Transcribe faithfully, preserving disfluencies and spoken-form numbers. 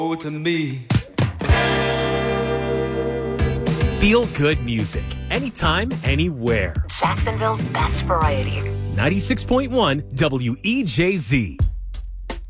to me. Feel good music. Anytime, anywhere. Jacksonville's best variety. ninety-six point one W E J Z.